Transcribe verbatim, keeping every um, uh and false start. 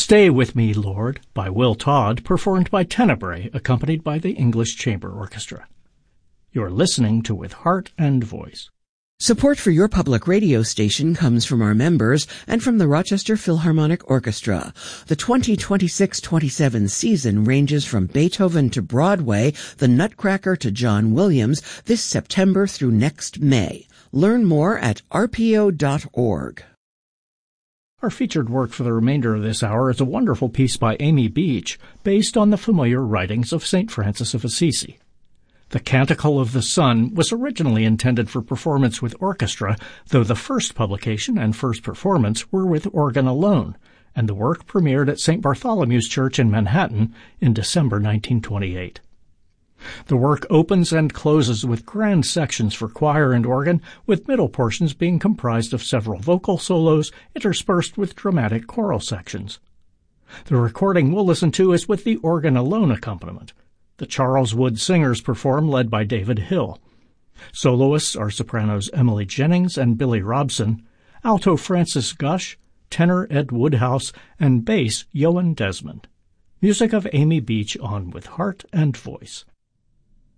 Stay With Me, Lord, by Will Todd, performed by Tenebrae, accompanied by the English Chamber Orchestra. You're listening to With Heart and Voice. Support for your public radio station comes from our members and from the Rochester Philharmonic Orchestra. The twenty twenty-six twenty-seven season ranges from Beethoven to Broadway, the Nutcracker to John Williams, this September through next May. Learn more at r p o dot org. Our featured work for the remainder of this hour is a wonderful piece by Amy Beach, based on the familiar writings of Saint Francis of Assisi. The Canticle of the Sun was originally intended for performance with orchestra, though the first publication and first performance were with organ alone, and the work premiered at Saint Bartholomew's Church in Manhattan in December nineteen twenty-eight. The work opens and closes with grand sections for choir and organ, with middle portions being comprised of several vocal solos interspersed with dramatic choral sections. The recording we'll listen to is with the organ alone accompaniment. The Charles Wood Singers perform, led by David Hill. Soloists are sopranos Emily Jennings and Billy Robson, alto Frances Gush, tenor Ed Woodhouse, and bass Johan Desmond. Music of Amy Beach on With Heart and Voice.